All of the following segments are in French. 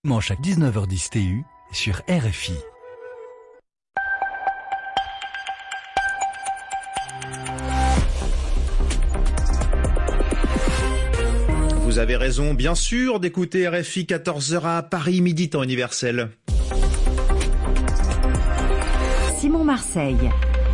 Chaque 19h10 TU sur RFI. Vous avez raison, bien sûr, d'écouter RFI 14h à Paris, midi temps universel. Simon Marseille.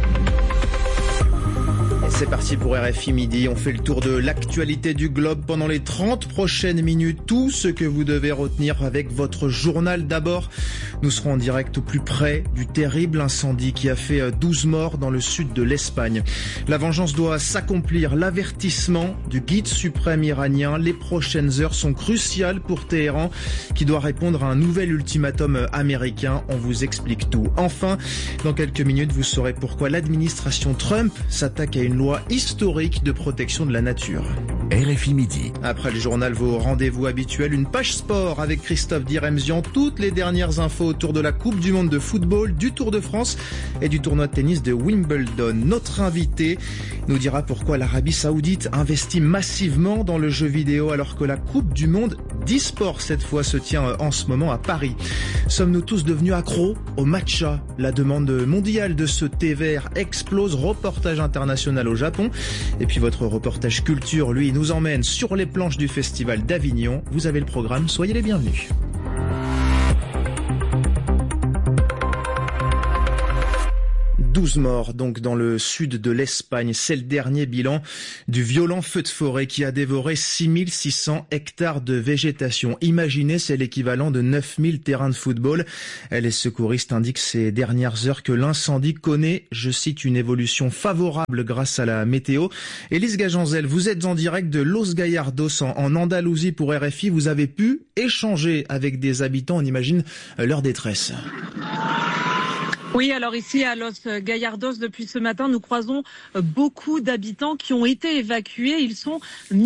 C'est parti pour RFI Midi. On fait le tour de l'actualité du globe pendant les 30 prochaines minutes. Tout ce que vous devez retenir avec votre journal. D'abord, nous serons en direct au plus près du terrible incendie qui a fait 12 morts dans le sud de l'Espagne. La vengeance doit s'accomplir. L'avertissement du guide suprême iranien. Les prochaines heures sont cruciales pour Téhéran qui doit répondre à un nouvel ultimatum américain. On vous explique tout. Enfin, dans quelques minutes, vous saurez pourquoi l'administration Trump s'attaque à une loi historique de protection de la nature. RFI Midi. Après le journal, vos rendez-vous habituels, une page sport avec Christophe Diremzian, toutes les dernières infos autour de la Coupe du Monde de football, du Tour de France et du tournoi de tennis de Wimbledon. Notre invité nous dira pourquoi l'Arabie Saoudite investit massivement dans le jeu vidéo alors que la Coupe du Monde d'e-sport cette fois se tient en ce moment à Paris. Sommes-nous tous devenus accros au matcha? La demande mondiale de ce thé vert explose. Reportage international au Japon. Et puis votre reportage culture, lui, nous emmène sur les planches du Festival d'Avignon. Vous avez le programme, soyez les bienvenus. 12 morts donc dans le sud de l'Espagne. C'est le dernier bilan du violent feu de forêt qui a dévoré 6600 hectares de végétation. Imaginez, c'est l'équivalent de 9000 terrains de football. Les secouristes indiquent ces dernières heures que l'incendie connaît, je cite, une évolution favorable grâce à la météo. Élise Gajanzel, vous êtes en direct de Los Gallardos en Andalousie pour RFI. Vous avez pu échanger avec des habitants, on imagine leur détresse. Oui, alors ici à Los Gallardos, depuis ce matin, nous croisons beaucoup d'habitants qui ont été évacués. Ils sont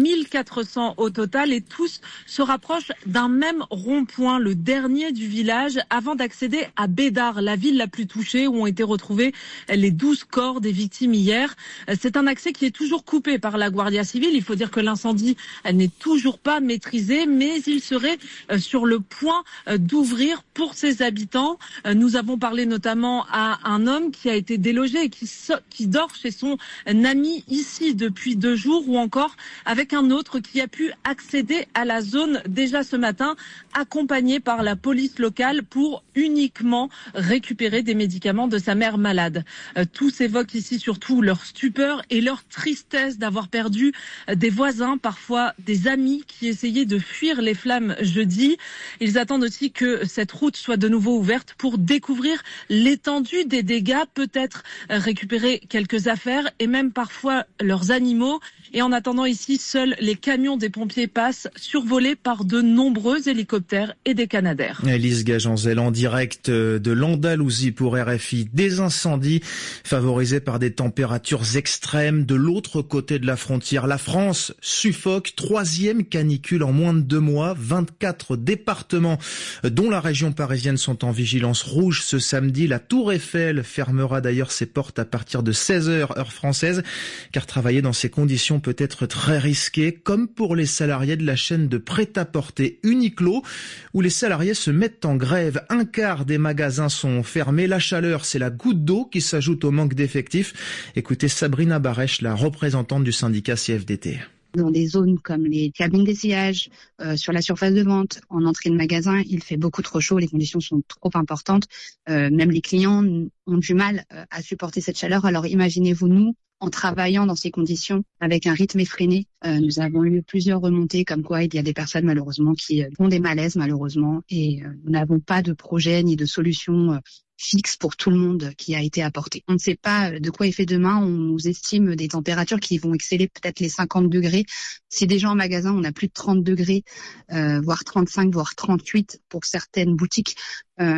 1400 au total et tous se rapprochent d'un même rond-point, le dernier du village, avant d'accéder à Bédar, la ville la plus touchée où ont été retrouvés les 12 corps des victimes hier. C'est un accès qui est toujours coupé par la Guardia Civile. Il faut dire que l'incendie n'est toujours pas maîtrisé, mais il serait sur le point d'ouvrir pour ces habitants. Nous avons parlé notamment à un homme qui a été délogé et qui dort chez son ami ici depuis 2 jours, ou encore avec un autre qui a pu accéder à la zone déjà ce matin, accompagné par la police locale pour uniquement récupérer des médicaments de sa mère malade. Tous évoquent ici surtout leur stupeur et leur tristesse d'avoir perdu des voisins, parfois des amis qui essayaient de fuir les flammes jeudi. Ils attendent aussi que cette route soit de nouveau ouverte pour découvrir l'étendue des dégâts, peut-être récupérer quelques affaires et même parfois leurs animaux. Et en attendant ici, seuls les camions des pompiers passent, survolés par de nombreux hélicoptères et des Canadair. Élise Gajanzel en direct de l'Andalousie pour RFI. Des incendies favorisés par des températures extrêmes de l'autre côté de la frontière. La France suffoque, 3e canicule en moins de 2 mois. 24 départements, dont la région parisienne, sont en vigilance rouge ce samedi. La Tour Eiffel fermera d'ailleurs ses portes à partir de 16h heure française, car travailler dans ces conditions peut être très risqué, comme pour les salariés de la chaîne de prêt-à-porter Uniqlo, où les salariés se mettent en grève. 1/4 des magasins sont fermés. La chaleur, c'est la goutte d'eau qui s'ajoute au manque d'effectifs. Écoutez Sabrina Barèche, la représentante du syndicat CFDT. Dans des zones comme les cabines d'essayage, sur la surface de vente, en entrée de magasin, il fait beaucoup trop chaud, les conditions sont trop importantes. Même les clients ont du mal à supporter cette chaleur. Alors imaginez-vous, nous, en travaillant dans ces conditions, avec un rythme effréné, nous avons eu plusieurs remontées comme quoi il y a des personnes malheureusement qui ont des malaises malheureusement, et nous n'avons pas de projet ni de solution fixe pour tout le monde qui a été apporté. On ne sait pas de quoi il fait demain. On nous estime des températures qui vont exceller peut-être les 50 degrés. Si déjà en magasin, on a plus de 30 degrés, voire 35, voire 38 pour certaines boutiques.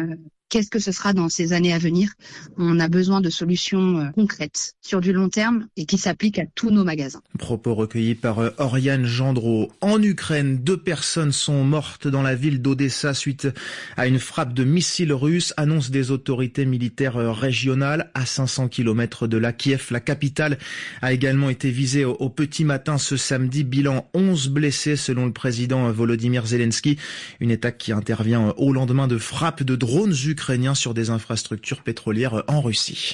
Qu'est-ce que ce sera dans ces années à venir? On a besoin de solutions concrètes sur du long terme et qui s'appliquent à tous nos magasins. Propos recueillis par Oriane Gendreau. En Ukraine, 2 personnes sont mortes dans la ville d'Odessa suite à une frappe de missiles russes, annonce des autorités militaires régionales. À 500 km de la Kiev, la capitale a également été visée au petit matin ce samedi. Bilan 11 blessés selon le président Volodymyr Zelensky. Une attaque qui intervient au lendemain de frappes de drones ukrainiens sur des infrastructures pétrolières en Russie.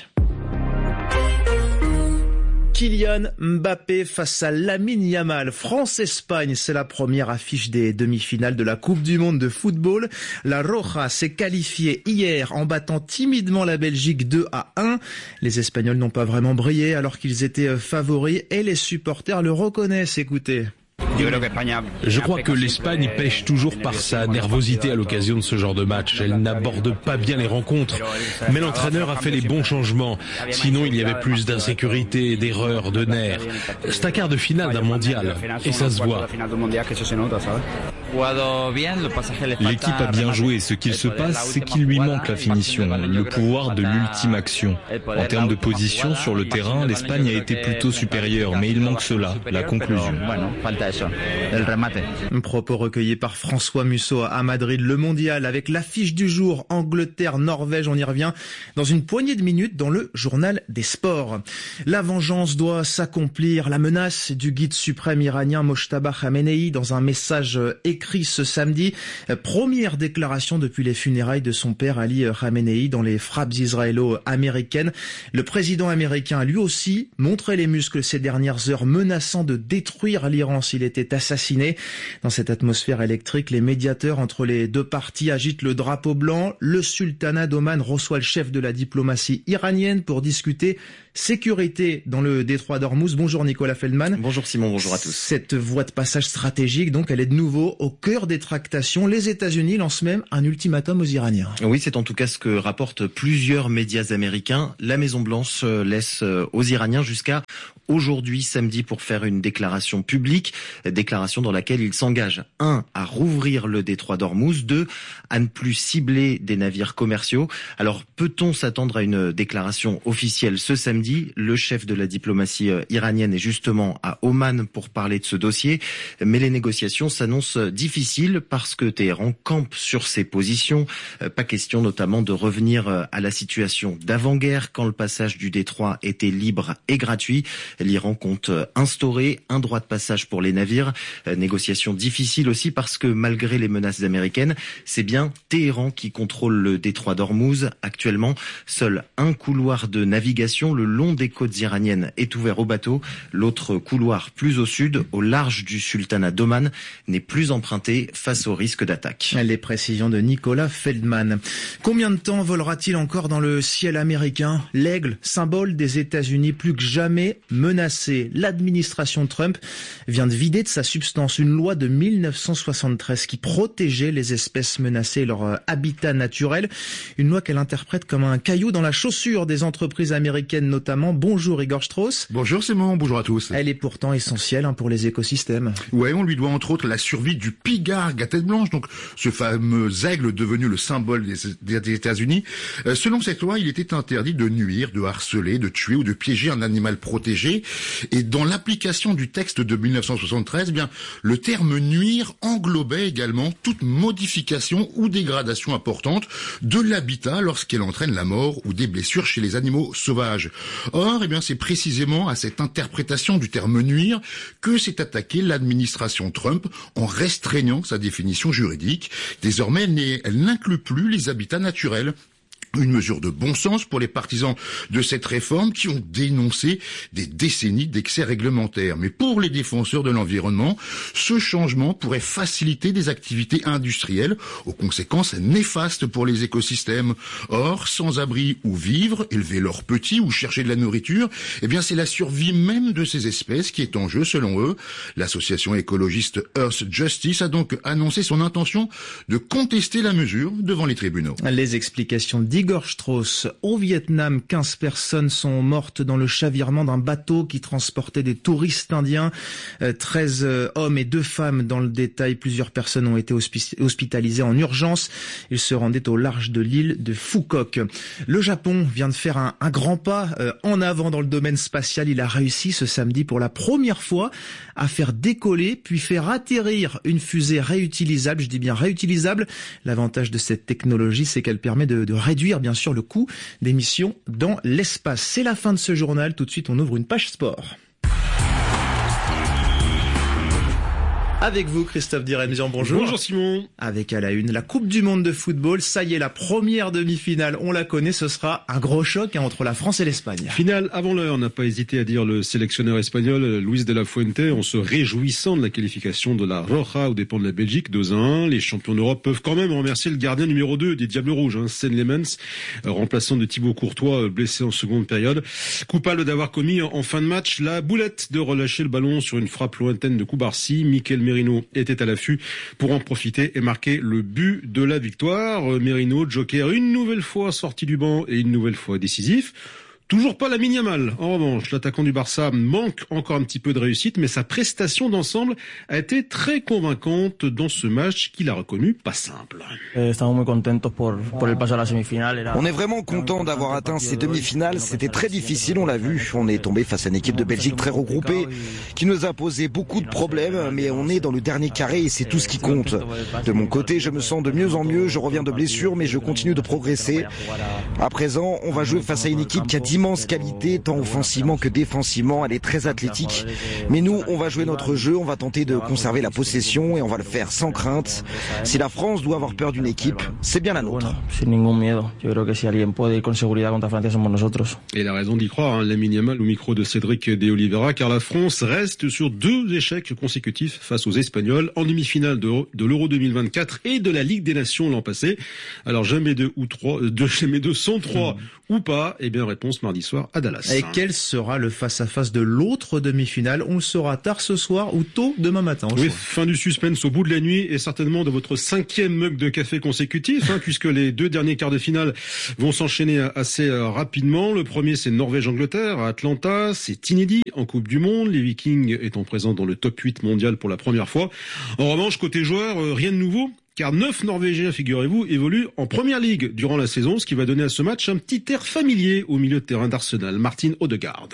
Kylian Mbappé face à Lamine Yamal. France-Espagne, c'est la première affiche des demi-finales de la Coupe du Monde de football. La Roja s'est qualifiée hier en battant timidement la Belgique 2-1. Les Espagnols n'ont pas vraiment brillé alors qu'ils étaient favoris et les supporters le reconnaissent. Écoutez. Je crois que l'Espagne pêche toujours par sa nervosité à l'occasion de ce genre de match. Elle n'aborde pas bien les rencontres, mais l'entraîneur a fait les bons changements. Sinon, il y avait plus d'insécurité, d'erreurs, de nerfs. C'est un quart de finale d'un mondial, et ça se voit. L'équipe a bien joué. Ce qu'il se passe, c'est qu'il lui manque la finition, le pouvoir de l'ultime action. En termes de position sur le terrain, l'Espagne a été plutôt supérieure, mais il manque cela, la conclusion. Propos recueillis par François Musso à Madrid. Le mondial avec l'affiche du jour, Angleterre-Norvège. On y revient dans une poignée de minutes dans le journal des sports. La vengeance doit s'accomplir. La menace du guide suprême iranien Mojtaba Khamenei dans un message écrit ce samedi. Première déclaration depuis les funérailles de son père Ali Khamenei dans les frappes israélo-américaines. Le président américain a lui aussi montré les muscles ces dernières heures, menaçant de détruire l'Iran s'il était assassiné. Dans cette atmosphère électrique, les médiateurs entre les deux parties agitent le drapeau blanc. Le sultanat d'Oman reçoit le chef de la diplomatie iranienne pour discuter sécurité dans le détroit d'Ormuz. Bonjour Nicolas Feldman. Bonjour Simon, bonjour à tous. Cette voie de passage stratégique, donc, elle est de nouveau au cœur des tractations. Les États-Unis lancent même un ultimatum aux Iraniens. Oui, c'est en tout cas ce que rapportent plusieurs médias américains. La Maison-Blanche laisse aux Iraniens jusqu'à aujourd'hui, samedi, pour faire une déclaration publique. Déclaration dans laquelle ils s'engagent 1. à rouvrir le détroit d'Ormuz, 2. à ne plus cibler des navires commerciaux. Alors, peut-on s'attendre à une déclaration officielle ce samedi? Le chef de la diplomatie iranienne est justement à Oman pour parler de ce dossier. Mais les négociations s'annoncent difficiles parce que Téhéran campe sur ses positions. Pas question notamment de revenir à la situation d'avant-guerre quand le passage du détroit était libre et gratuit. L'Iran compte instaurer un droit de passage pour les navires. Négociation difficile aussi parce que malgré les menaces américaines, c'est bien Téhéran qui contrôle le détroit d'Ormuz. Actuellement, seul un couloir de navigation le long des côtes iraniennes est ouvert aux bateaux. L'autre couloir plus au sud, au large du sultanat d'Oman, n'est plus emprunté face au risque d'attaque. Les précisions de Nicolas Feldman. Combien de temps volera-t-il encore dans le ciel américain? L'aigle, symbole des États-Unis, plus que jamais menacé. L'administration Trump vient de vider de sa substance une loi de 1973 qui protégeait les espèces menacées et leur habitat naturel. Une loi qu'elle interprète comme un caillou dans la chaussure des entreprises américaines notamment. Bonjour Igor Strauss. Bonjour Simon, bonjour à tous. Elle est pourtant essentielle pour les écosystèmes. Ouais, on lui doit entre autres la survie du pigargue à tête blanche, donc ce fameux aigle devenu le symbole des États-Unis. Selon cette loi, il était interdit de nuire, de harceler, de tuer ou de piéger un animal protégé. Et dans l'application du texte de 1973, le terme nuire englobait également toute modification ou dégradation importante de l'habitat lorsqu'elle entraîne la mort ou des blessures chez les animaux sauvages. Or, c'est précisément à cette interprétation du terme nuire que s'est attaquée l'administration Trump en restreignant sa définition juridique. Désormais, elle n'inclut plus les habitats naturels. Une mesure de bon sens pour les partisans de cette réforme qui ont dénoncé des décennies d'excès réglementaires. Mais pour les défenseurs de l'environnement, ce changement pourrait faciliter des activités industrielles aux conséquences néfastes pour les écosystèmes. Or, sans abri où vivre, élever leurs petits ou chercher de la nourriture, c'est la survie même de ces espèces qui est en jeu selon eux. L'association écologiste Earth Justice a donc annoncé son intention de contester la mesure devant les tribunaux. Les explications d'Igor Igor Strauss. Au Vietnam, 15 personnes sont mortes dans le chavirement d'un bateau qui transportait des touristes indiens. 13 hommes et 2 femmes dans le détail. Plusieurs personnes ont été hospitalisées en urgence. Ils se rendaient au large de l'île de Phu Quoc. Le Japon vient de faire un grand pas en avant dans le domaine spatial. Il a réussi ce samedi pour la première fois à faire décoller puis faire atterrir une fusée réutilisable. Je dis bien réutilisable. L'avantage de cette technologie, c'est qu'elle permet de réduire bien sûr le coût des missions dans l'espace. C'est la fin de ce journal. Tout de suite, on ouvre une page sport. Avec vous, Christophe Diremzian, bonjour. Bonjour Simon. Avec à la une, la Coupe du Monde de football. Ça y est, la première demi-finale, on la connaît, ce sera un gros choc entre la France et l'Espagne. Finale avant l'heure, n'a pas hésité à dire le sélectionneur espagnol Luis de la Fuente, en se réjouissant de la qualification de la Roja aux dépens de la Belgique, 2-1. Les champions d'Europe peuvent quand même remercier le gardien numéro 2 des Diables Rouges, Sven Lemmens, remplaçant de Thibaut Courtois, blessé en seconde période. Coupable d'avoir commis en fin de match la boulette de relâcher le ballon sur une frappe lointaine de Koubarsi. Mikel Merino était à l'affût pour en profiter et marquer le but de la victoire. Merino, joker, une nouvelle fois sorti du banc et une nouvelle fois décisif. Toujours pas Lamine Yamal. En revanche, l'attaquant du Barça manque encore un petit peu de réussite, mais sa prestation d'ensemble a été très convaincante dans ce match qu'il a reconnu pas simple. On est vraiment content d'avoir atteint ces demi-finales. C'était très difficile, on l'a vu. On est tombé face à une équipe de Belgique très regroupée qui nous a posé beaucoup de problèmes, mais on est dans le dernier carré et c'est tout ce qui compte. De mon côté, je me sens de mieux en mieux. Je reviens de blessure, mais je continue de progresser. À présent, on va jouer face à une équipe qui a d'immenses qualités, tant offensivement que défensivement. Elle est très athlétique. Mais nous, on va jouer notre jeu, on va tenter de conserver la possession et on va le faire sans crainte. Si la France doit avoir peur d'une équipe, c'est bien la nôtre. Et il a raison d'y croire, Lamine Yamal au micro de Cédric De Oliveira, car la France reste sur 2 échecs consécutifs face aux Espagnols en demi-finale de l'Euro 2024 et de la Ligue des Nations l'an passé. Alors jamais 2 sans 3 ou pas, eh bien réponse mardi soir à Dallas. Et quel sera le face-à-face de l'autre demi-finale? On le saura tard ce soir ou tôt demain matin. Oui, fin du suspense au bout de la nuit et certainement de votre 5e mug de café consécutif, puisque les 2 derniers quarts de finale vont s'enchaîner assez rapidement. Le premier, c'est Norvège-Angleterre à Atlanta. C'est inédit en Coupe du Monde, les Vikings étant présents dans le top 8 mondial pour la première fois. En revanche, côté joueurs, rien de nouveau. Car 9 Norvégiens, figurez-vous, évoluent en Première Ligue durant la saison, ce qui va donner à ce match un petit air familier au milieu de terrain d'Arsenal. Martin Odegaard.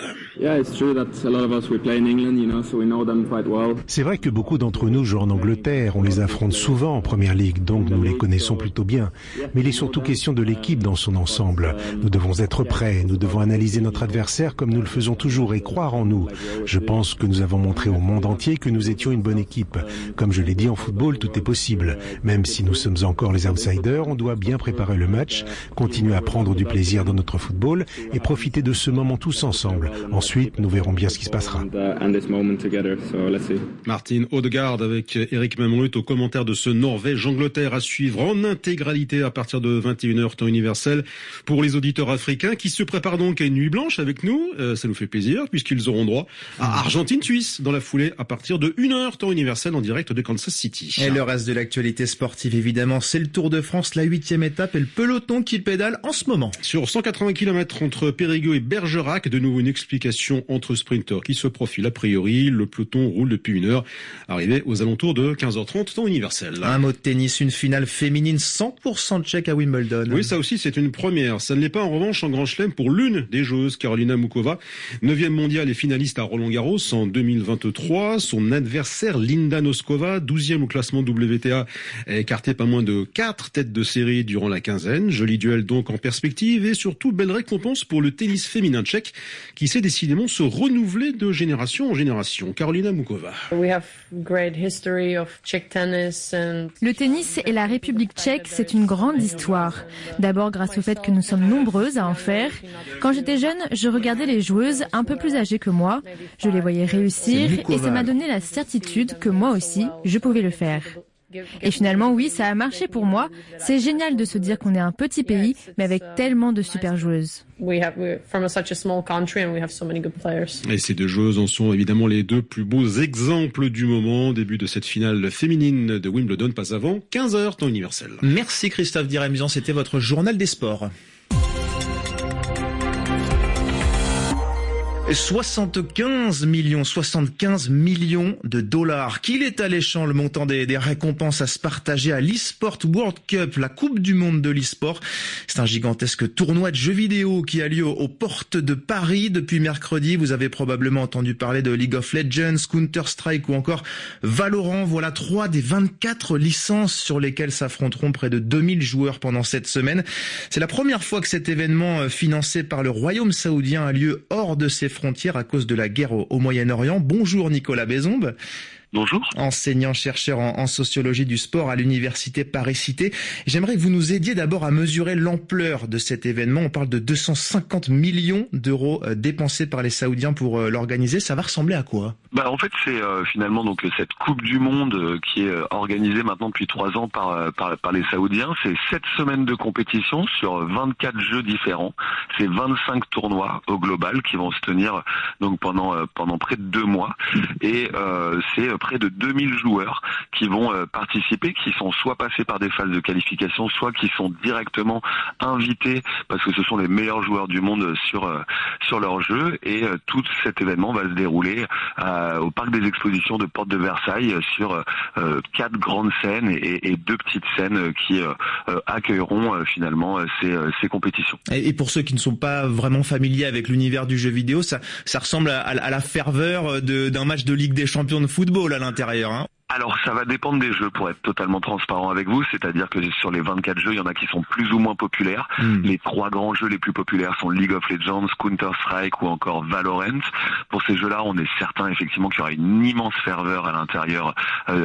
C'est vrai que beaucoup d'entre nous jouent en Angleterre, on les affronte souvent en Première Ligue, donc nous les connaissons plutôt bien. Mais il est surtout question de l'équipe dans son ensemble. Nous devons être prêts, nous devons analyser notre adversaire comme nous le faisons toujours et croire en nous. Je pense que nous avons montré au monde entier que nous étions une bonne équipe. Comme je l'ai dit, en football, tout est possible. Même si nous sommes encore les outsiders, on doit bien préparer le match, continuer à prendre du plaisir dans notre football et profiter de ce moment tous ensemble. Ensuite, nous verrons bien ce qui se passera. Martin Odegaard avec Eric Mamrut au commentaire de ce Norvège-Angleterre à suivre en intégralité à partir de 21h temps universel pour les auditeurs africains qui se préparent donc à une nuit blanche avec nous. Ça nous fait plaisir puisqu'ils auront droit à Argentine-Suisse dans la foulée à partir de 1h temps universel en direct de Kansas City. Et le reste de l'actualité sportive, évidemment, c'est le Tour de France, la 8e étape et le peloton qui pédale en ce moment. Sur 180 km entre Périgueux et Bergerac, de nouveau une explication entre sprinteurs qui se profilent. A priori, le peloton roule depuis 1 heure, arrivé aux alentours de 15h30 temps universel. Un mot de tennis, une finale féminine 100% tchèque à Wimbledon. Oui, ça aussi c'est une première. Ça ne l'est pas en revanche en Grand Chelem pour l'une des joueuses, Karolina Muchova, 9e mondiale et finaliste à Roland-Garros en 2023. Son adversaire, Linda Noskova, 12e au classement WTA, écarté pas moins de 4 têtes de série durant la quinzaine. Joli duel donc en perspective et surtout belle récompense pour le tennis féminin tchèque qui sait décidément se renouveler de génération en génération. Karolina Muchova. Le tennis et la République tchèque, c'est une grande histoire. D'abord grâce au fait que nous sommes nombreuses à en faire. Quand j'étais jeune, je regardais les joueuses un peu plus âgées que moi. Je les voyais réussir et ça m'a donné la certitude que moi aussi, je pouvais le faire. Et finalement, oui, ça a marché pour moi. C'est génial de se dire qu'on est un petit pays, mais avec tellement de super joueuses. Et ces 2 joueuses en sont évidemment les 2 plus beaux exemples du moment. Début de cette finale féminine de Wimbledon, pas avant 15h temps universel. Merci Christophe Diremzian, c'était votre journal des sports. 75 millions de dollars. Qu'il est alléchant le montant des récompenses à se partager à l'eSport World Cup, la Coupe du Monde de l'eSport. C'est un gigantesque tournoi de jeux vidéo qui a lieu aux portes de Paris depuis mercredi. Vous avez probablement entendu parler de League of Legends, Counter-Strike ou encore Valorant. Voilà 3 des 24 licences sur lesquelles s'affronteront près de 2000 joueurs pendant cette semaine. C'est la première fois que cet événement financé par le Royaume saoudien a lieu hors de ses frontières à cause de la guerre au Moyen-Orient. Bonjour Nicolas Bézombe. Bonjour. Enseignant-chercheur en sociologie du sport à l'université Paris-Cité. J'aimerais que vous nous aidiez d'abord à mesurer l'ampleur de cet événement. On parle de 250 millions d'euros dépensés par les Saoudiens pour l'organiser. Ça va ressembler à quoi ? En fait, c'est finalement donc cette Coupe du Monde qui est organisée maintenant depuis 3 ans par les Saoudiens. C'est 7 semaines de compétition sur 24 jeux différents. C'est 25 tournois au global qui vont se tenir donc pendant près de 2 mois. Et c'est près de 2000 joueurs qui vont participer, qui sont soit passés par des phases de qualification, soit qui sont directement invités parce que ce sont les meilleurs joueurs du monde sur leur jeu. Et tout cet événement va se dérouler au parc des expositions de Porte de Versailles sur 4 grandes scènes et 2 petites scènes qui accueilleront finalement ces compétitions. Et pour ceux qui ne sont pas vraiment familiers avec l'univers du jeu vidéo, ça ressemble à la ferveur d'un match de Ligue des Champions de football à l'intérieur, hein. Alors ça va dépendre des jeux pour être totalement transparent avec vous, c'est-à-dire que sur les 24 jeux, il y en a qui sont plus ou moins populaires. Les 3 grands jeux les plus populaires sont League of Legends, Counter-Strike ou encore Valorant. Pour ces jeux-là, on est certain effectivement qu'il y aura une immense ferveur à l'intérieur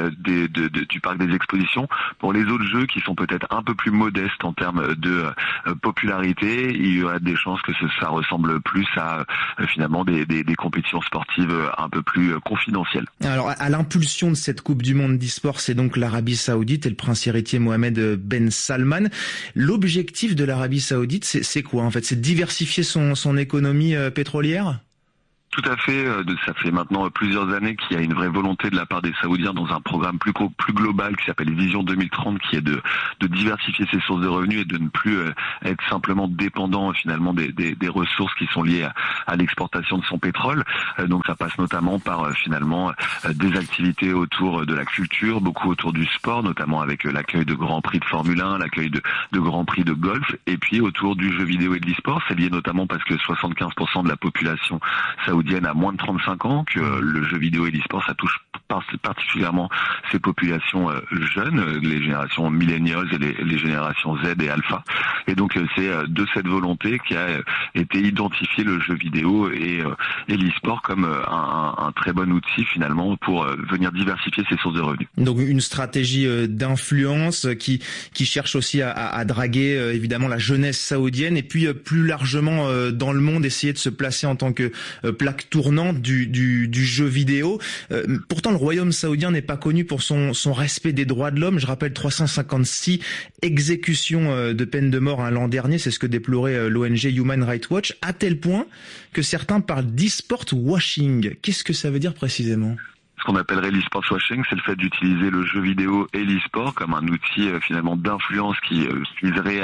du parc des expositions. Pour les autres jeux qui sont peut-être un peu plus modestes en termes de popularité, il y aura des chances que ça ressemble plus à finalement des compétitions sportives un peu plus confidentielles. Alors à l'impulsion de cette Coupe du Monde d'e-sport, c'est donc l'Arabie Saoudite et le prince héritier Mohamed Ben Salman. L'objectif de l'Arabie Saoudite, c'est quoi en fait ? C'est de diversifier son économie pétrolière ? Tout à fait. Ça fait maintenant plusieurs années qu'il y a une vraie volonté de la part des Saoudiens dans un programme plus global qui s'appelle Vision 2030, qui est de diversifier ses sources de revenus et de ne plus être simplement dépendant finalement des ressources qui sont liées à l'exportation de son pétrole. Donc ça passe notamment par finalement des activités autour de la culture, beaucoup autour du sport, notamment avec l'accueil de grands prix de Formule 1, l'accueil de grands prix de golf, et puis autour du jeu vidéo et de l'e-sport. C'est lié notamment parce que 75% de la population saoudienne à moins de 35 ans, que le jeu vidéo et l'e-sport, ça touche particulièrement ces populations jeunes, les générations millennials et les générations Z et alpha. Et donc c'est de cette volonté qu'a été identifié le jeu vidéo et l'e-sport comme un très bon outil finalement pour venir diversifier ses sources de revenus. Donc une stratégie d'influence qui cherche aussi à draguer évidemment la jeunesse saoudienne et puis plus largement dans le monde essayer de se placer en tant que plaque tournante du jeu vidéo. Pourtant, le Royaume saoudien n'est pas connu pour son respect des droits de l'homme. Je rappelle 356 exécutions de peine de mort l'an dernier. C'est ce que déplorait l'ONG Human Rights Watch, à tel point que certains parlent d'e-sport washing. Qu'est-ce que ça veut dire précisément ? Ce qu'on appellerait l'e-sport washing, c'est le fait d'utiliser le jeu vidéo et l'e-sport comme un outil finalement d'influence qui viserait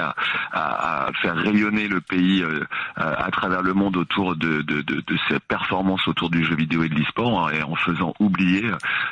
à faire rayonner le pays à travers le monde autour de ses performances autour du jeu vidéo et de l'e-sport, et en faisant oublier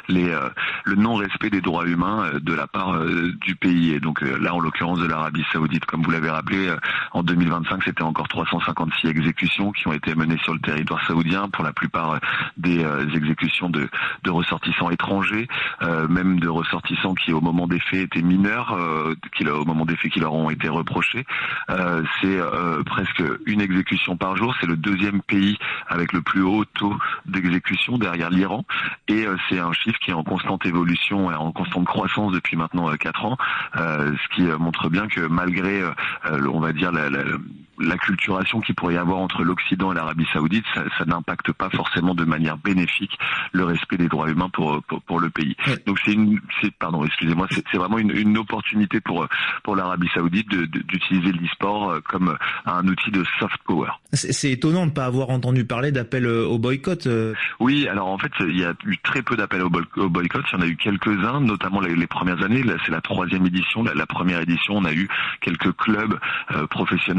le non-respect des droits humains de la part du pays. Et donc là, en l'occurrence de l'Arabie Saoudite, comme vous l'avez rappelé, en 2025, c'était encore 356 exécutions qui ont été menées sur le territoire saoudien, pour la plupart des exécutions de ressortissants étrangers, même de ressortissants qui au moment des faits étaient mineurs, au moment des faits qui leur ont été reprochés. C'est presque une exécution par jour. C'est le 2e pays avec le plus haut taux d'exécution derrière l'Iran, et c'est un chiffre qui est en constante évolution et en constante croissance depuis maintenant 4 ans, ce qui montre bien que malgré on va dire l'acculturation qu'il pourrait y avoir entre l'Occident et l'Arabie Saoudite, ça n'impacte pas forcément de manière bénéfique le respect des droits humains pour le pays. Donc c'est vraiment une opportunité pour l'Arabie Saoudite d'utiliser l'e-sport comme un outil de soft power. C'est étonnant de ne pas avoir entendu parler d'appel au boycott. Oui, alors en fait, il y a eu très peu d'appels au boycott. Il y en a eu quelques-uns, notamment les premières années. Là, c'est la 3e édition. La première édition, on a eu quelques clubs professionnels qui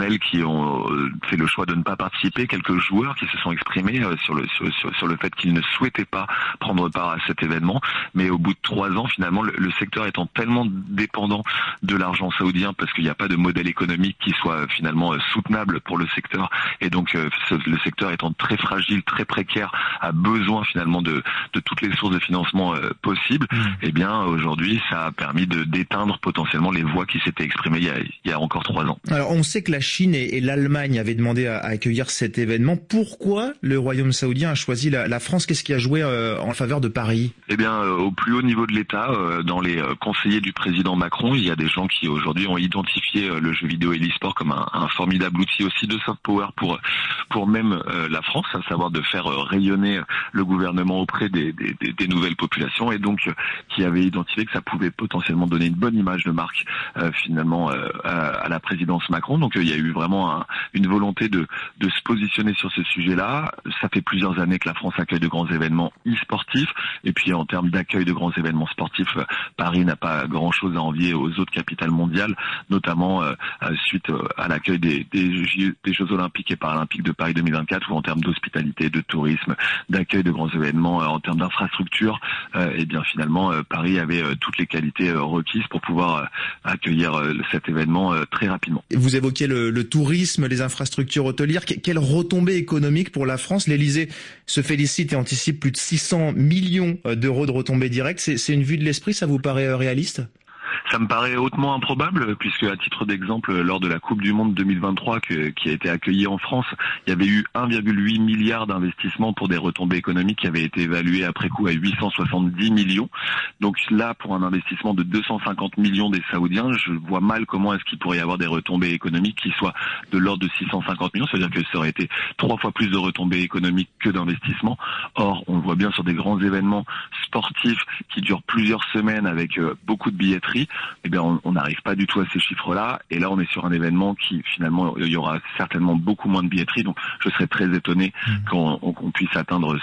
qui ont fait le choix de ne pas participer, quelques joueurs qui se sont exprimés sur le fait qu'ils ne souhaitaient pas prendre part à cet événement. Mais au bout de 3 ans, finalement, le secteur étant tellement dépendant de l'argent saoudien, parce qu'il n'y a pas de modèle économique qui soit finalement soutenable pour le secteur, et donc le secteur étant très fragile, très précaire, a besoin finalement de toutes les sources de financement possibles. Et bien aujourd'hui, ça a permis d'éteindre potentiellement les voix qui s'étaient exprimées il y a encore 3 ans. Alors on sait que la Chine et l'Allemagne avaient demandé à accueillir cet événement. Pourquoi le Royaume saoudien a choisi la France? Qu'est-ce qui a joué en faveur de Paris? Eh bien, au plus haut niveau de l'État, dans les conseillers du président Macron, il y a des gens qui aujourd'hui ont identifié le jeu vidéo et l'e-sport comme un formidable outil aussi de soft power pour même la France, à savoir de faire rayonner le gouvernement auprès des nouvelles populations, et donc qui avait identifié que ça pouvait potentiellement donner une bonne image de marque finalement à la présidence Macron. Donc il y a eu vraiment une volonté de se positionner sur ce sujet-là. Ça fait plusieurs années que la France accueille de grands événements e-sportifs, et puis en termes d'accueil de grands événements sportifs, Paris n'a pas grand-chose à envier aux autres capitales mondiales, notamment suite à l'accueil des Jeux Olympiques et Paralympiques de Paris 2024, où en termes d'hospitalité, de tourisme, d'accueil de grands événements, en termes d'infrastructures, et bien finalement Paris avait toutes les qualités requises pour pouvoir accueillir cet événement très rapidement. Vous évoquiez le tourisme, les infrastructures hôtelières. Quelle retombée économique pour la France? L'Élysée se félicite et anticipe plus de 600 millions d'euros de retombées directes. C'est une vue de l'esprit, ça vous paraît réaliste? Ça me paraît hautement improbable, puisque à titre d'exemple, lors de la Coupe du Monde 2023 qui a été accueillie en France, il y avait eu 1,8 milliard d'investissements pour des retombées économiques qui avaient été évaluées après coup à 870 millions. Donc là, pour un investissement de 250 millions des Saoudiens, je vois mal comment est-ce qu'il pourrait y avoir des retombées économiques qui soient de l'ordre de 650 millions. C'est-à-dire que ça aurait été 3 fois plus de retombées économiques que d'investissements. Or, on le voit bien sur des grands événements sportifs qui durent plusieurs semaines avec beaucoup de billetterie. Eh bien, on n'arrive pas du tout à ces chiffres-là. Et là, on est sur un événement qui, finalement, il y aura certainement beaucoup moins de billetterie. Donc, je serais très étonné qu'on puisse atteindre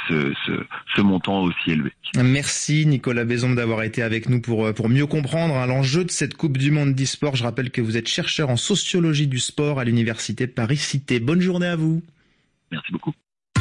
ce montant aussi élevé. Merci Nicolas Bézombe d'avoir été avec nous pour mieux comprendre l'enjeu de cette Coupe du Monde d'e-sport. Je rappelle que vous êtes chercheur en sociologie du sport à l'Université Paris-Cité. Bonne journée à vous. Merci beaucoup.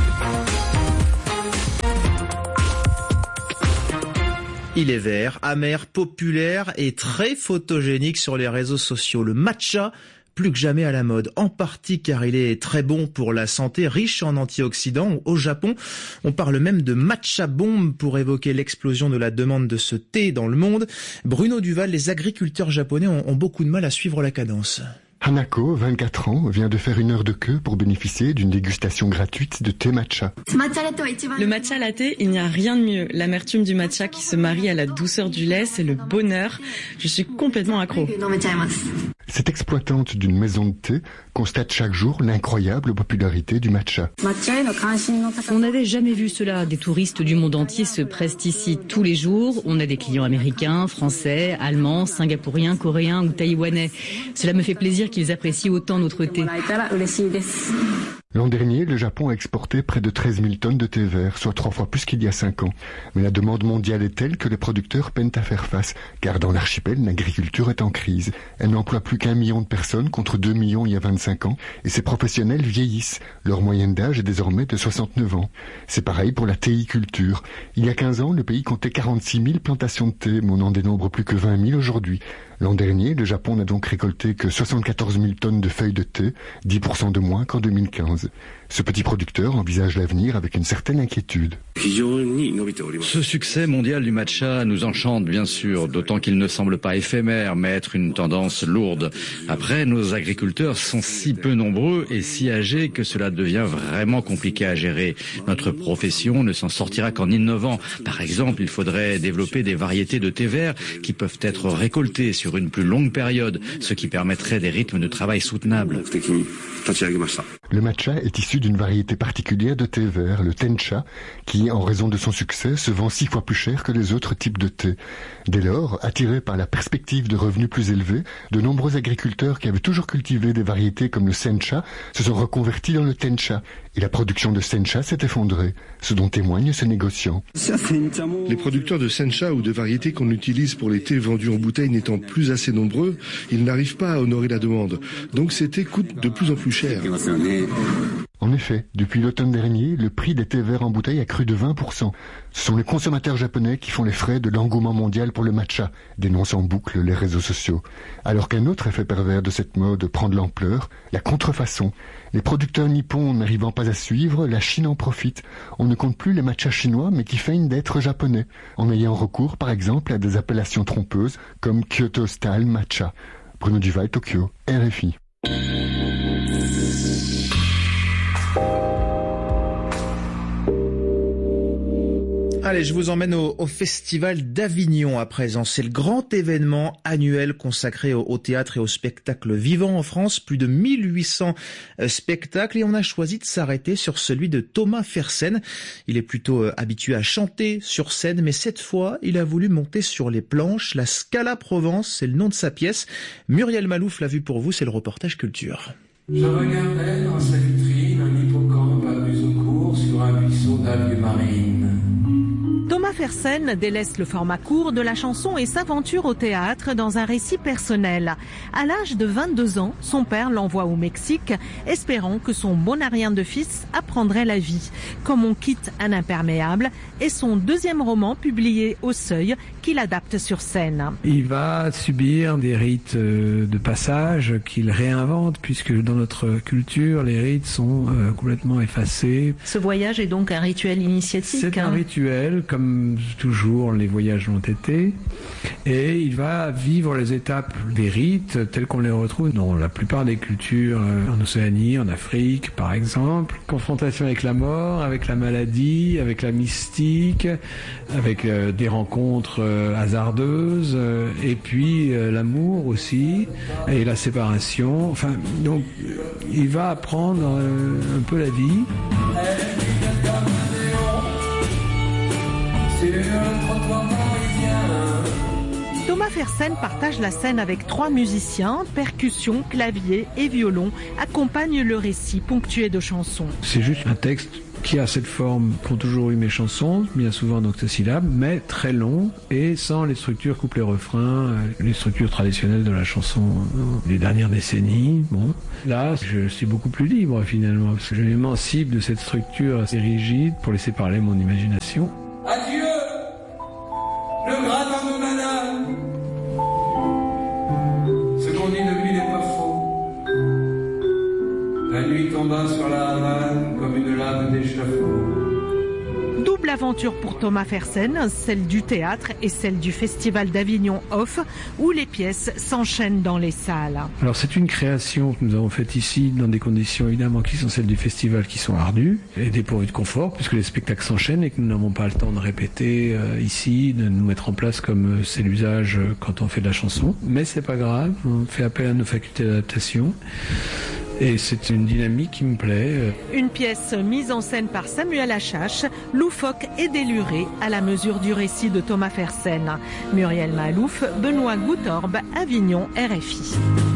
Il est vert, amer, populaire et très photogénique sur les réseaux sociaux. Le matcha, plus que jamais à la mode, en partie car il est très bon pour la santé, riche en antioxydants. Au Japon, on parle même de matcha bomb pour évoquer l'explosion de la demande de ce thé dans le monde. Bruno Duval, les agriculteurs japonais ont beaucoup de mal à suivre la cadence. Hanako, 24 ans, vient de faire 1 heure de queue pour bénéficier d'une dégustation gratuite de thé matcha. Le matcha latte, il n'y a rien de mieux. L'amertume du matcha qui se marie à la douceur du lait, c'est le bonheur. Je suis complètement accro. Cette exploitante d'une maison de thé constate chaque jour l'incroyable popularité du matcha. On n'avait jamais vu cela. Des touristes du monde entier se pressent ici tous les jours. On a des clients américains, français, allemands, singapouriens, coréens ou taïwanais. Cela me fait plaisir qu'ils apprécient autant notre thé. L'an dernier, le Japon a exporté près de 13 000 tonnes de thé vert, soit 3 fois plus qu'il y a 5 ans. Mais la demande mondiale est telle que les producteurs peinent à faire face, car dans l'archipel, l'agriculture est en crise. Elle n'emploie plus qu'1 million de personnes contre 2 millions il y a 25 ans, et ces professionnels vieillissent. Leur moyenne d'âge est désormais de 69 ans. C'est pareil pour la théiculture. Il y a 15 ans, le pays comptait 46 000 plantations de thé, mais on n'en dénombre plus que 20 000 aujourd'hui. L'an dernier, le Japon n'a donc récolté que 74 000 tonnes de feuilles de thé, 10% de moins qu'en 2015. Ce petit producteur envisage l'avenir avec une certaine inquiétude. Ce succès mondial du matcha nous enchante bien sûr, d'autant qu'il ne semble pas éphémère, mais être une tendance lourde. Après, nos agriculteurs sont si peu nombreux et si âgés que cela devient vraiment compliqué à gérer. Notre profession ne s'en sortira qu'en innovant. Par exemple, il faudrait développer des variétés de thé vert qui peuvent être récoltées sur une plus longue période, ce qui permettrait des rythmes de travail soutenables. Le matcha est issu d'une variété particulière de thé vert, le tencha, qui, en raison de son succès, se vend 6 fois plus cher que les autres types de thé. Dès lors, attirés par la perspective de revenus plus élevés, de nombreux agriculteurs qui avaient toujours cultivé des variétés comme le sencha se sont reconvertis dans le tencha, et la production de sencha s'est effondrée, ce dont témoignent ces négociants. Les producteurs de sencha ou de variétés qu'on utilise pour les thés vendus en bouteille n'étant plus assez nombreux, ils n'arrivent pas à honorer la demande. Donc ces thés coûtent de plus en plus cher. En effet, depuis l'automne dernier, le prix des thés verts en bouteille a cru de 20%. Ce sont les consommateurs japonais qui font les frais de l'engouement mondial pour le matcha, dénoncent en boucle les réseaux sociaux. Alors qu'un autre effet pervers de cette mode prend de l'ampleur, la contrefaçon. Les producteurs nippons n'arrivant pas à suivre, la Chine en profite. On ne compte plus les matchas chinois, mais qui feignent d'être japonais, en ayant recours par exemple à des appellations trompeuses comme Kyoto Style Matcha. Bruno Duval, Tokyo, RFI. Allez, je vous emmène au Festival d'Avignon à présent. C'est le grand événement annuel consacré au théâtre et au spectacle vivant en France. Plus de 1800 spectacles et on a choisi de s'arrêter sur celui de Thomas Fersen. Il est plutôt habitué à chanter sur scène, mais cette fois, il a voulu monter sur les planches. La Scala Provence, c'est le nom de sa pièce. Muriel Malouf l'a vu pour vous, c'est le reportage culture. Je regardais dans sa vitrine un hippocampe à Museaucourt sur un buisson d'algues marines. Thomas Fersen délaisse le format court de la chanson et s'aventure au théâtre dans un récit personnel. À l'âge de 22 ans, son père l'envoie au Mexique, espérant que son bonarien de fils apprendrait la vie. Comme on quitte un imperméable est son deuxième roman publié au Seuil qu'il adapte sur scène. Il va subir des rites de passage qu'il réinvente puisque dans notre culture, les rites sont complètement effacés. Ce voyage est donc un rituel initiatique. C'est un rituel, comme toujours les voyages l'ont été, et il va vivre les étapes des rites tels qu'on les retrouve dans la plupart des cultures en Océanie, en Afrique par exemple. Confrontation avec la mort, avec la maladie, avec la mystique, avec des rencontres hasardeuses, et puis l'amour aussi, et la séparation. Enfin, donc il va apprendre un peu la vie. Thomas Fersen partage la scène avec 3 musiciens, percussion, clavier et violon, accompagnent le récit ponctué de chansons. C'est juste un texte qui a cette forme qu'ont toujours eu mes chansons, bien souvent en octosyllabes, mais très long et sans les structures couplet-refrain, les structures traditionnelles de la chanson des dernières décennies. Bon, là, je suis beaucoup plus libre finalement, parce que je m'émancipe de cette structure assez rigide pour laisser parler mon imagination. Adieu, le gratin de madame. Ce qu'on dit de lui n'est pas faux. La nuit tomba sur la Havane comme une lame d'échafaud. Double aventure pour Thomas Fersen, celle du théâtre et celle du Festival d'Avignon Off, où les pièces s'enchaînent dans les salles. Alors c'est une création que nous avons faite ici dans des conditions évidemment qui sont celles du festival, qui sont ardues et dépourvues de confort, puisque les spectacles s'enchaînent et que nous n'avons pas le temps de répéter ici, de nous mettre en place comme c'est l'usage quand on fait de la chanson. Mais c'est pas grave, on fait appel à nos facultés d'adaptation. Et c'est une dynamique qui me plaît. Une pièce mise en scène par Samuel Achache, loufoque et délurée à la mesure du récit de Thomas Fersen. Muriel Malouf, Benoît Goutorbe, Avignon, RFI.